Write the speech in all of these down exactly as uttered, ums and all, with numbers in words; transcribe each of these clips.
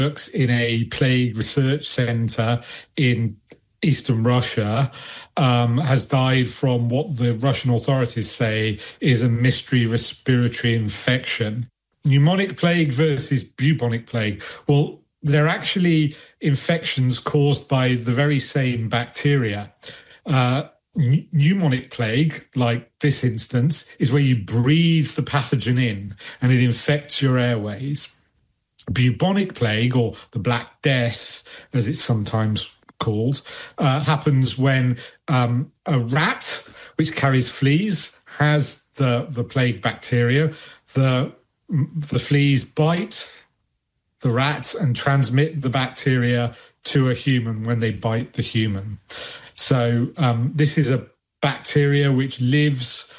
works in a plague research centre in Eastern Russia, um, has died from what the Russian authorities say is a mystery respiratory infection. Pneumonic plague versus bubonic plague. Well, they're actually infections caused by the very same bacteria. Uh, pneumonic plague, like this instance, is where you breathe the pathogen in and it infects your airways. Bubonic plague, or the Black Death, as it's sometimes called, uh, happens when um, a rat, which carries fleas, has the, the plague bacteria. The, the fleas bite the rat and transmit the bacteria to a human when they bite the human. So um, this is a bacteria which lives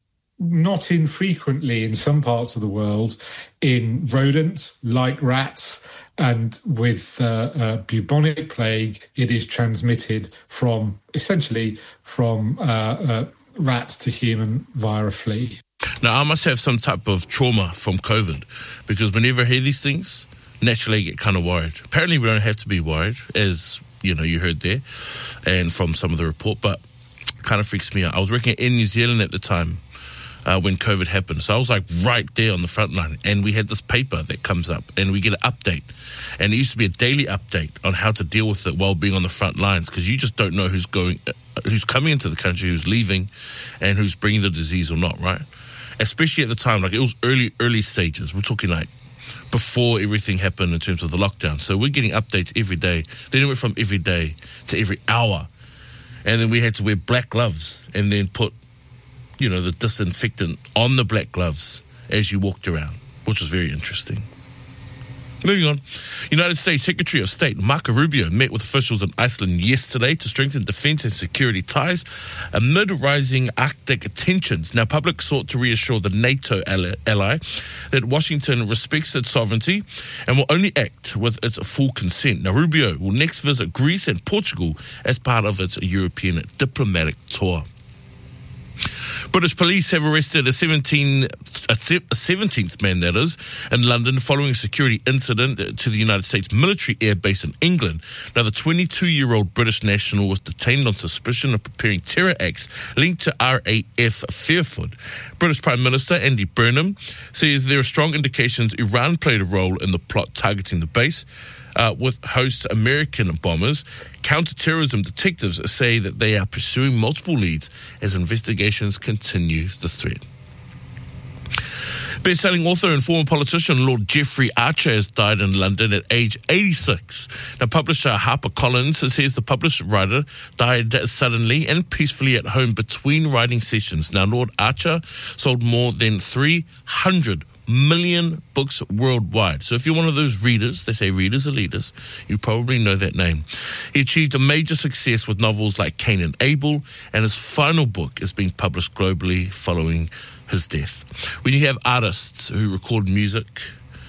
not infrequently in some parts of the world in rodents like rats, and with uh, uh, bubonic plague, it is transmitted from essentially from uh, uh, rat to human via a flea. Now, I must have some type of trauma from COVID, because whenever I hear these things, naturally I get kind of worried. Apparently, we don't have to be worried, as you know, you heard there, and from some of the report, but it kind of freaks me out. I was working in New Zealand at the time. Uh, when COVID happened. So I was like right there on the front line, and we had this paper that comes up and we get an update, and it used to be a daily update on how to deal with it while being on the front lines, because you just don't know who's going, uh, who's coming into the country, who's leaving, and who's bringing the disease or not, right? Especially at the time, like it was early, early stages. We're talking like before everything happened in terms of the lockdown. So we're getting updates every day. Then it went from every day to every hour. And then we had to wear black gloves and then put you know, the disinfectant on the black gloves as you walked around, which was very interesting. Moving on. United States Secretary of State Marco Rubio met with officials in Iceland yesterday to strengthen defense and security ties amid rising Arctic tensions. Now, public sought to reassure the NATO ally that Washington respects its sovereignty and will only act with its full consent. Now, Rubio will next visit Greece and Portugal as part of its European diplomatic tour. British police have arrested a, seventeen, a seventeenth man, that is, in London following a security incident to the United States military air base in England. Now, the twenty-two-year-old British national was detained on suspicion of preparing terror acts linked to R A F Fairford. British Prime Minister Andy Burnham says there are strong indications Iran played a role in the plot targeting the base. Uh, with host American bombers. Counter-terrorism detectives say that they are pursuing multiple leads as investigations continue the threat. Best-selling author and former politician Lord Jeffrey Archer has died in London at age eighty-six. Now, publisher HarperCollins says the published writer died suddenly and peacefully at home between writing sessions. Now, Lord Archer sold more than three hundred million books worldwide. So if you're one of those readers, they say readers are leaders, you probably know that name. He achieved a major success with novels like Cain and Abel, and his final book is being published globally following his death. When you have artists who record music,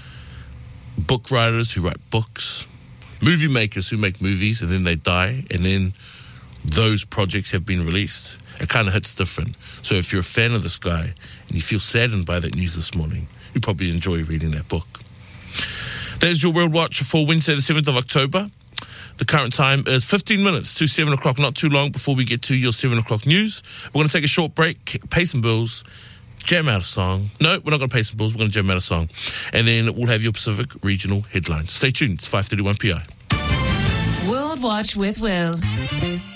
book writers who write books, movie makers who make movies and then they die, and then those projects have been released, it kind of hits different. So if you're a fan of this guy and you feel saddened by that news this morning, you probably enjoy reading that book. There's your World Watch for Wednesday, the seventh of October. The current time is fifteen minutes to seven o'clock, not too long before we get to your seven o'clock news. We're going to take a short break, pay some bills, jam out a song. No, we're not going to pay some bills, we're going to jam out a song. And then we'll have your Pacific Regional headlines. Stay tuned, it's five thirty-one P I. World Watch with Will.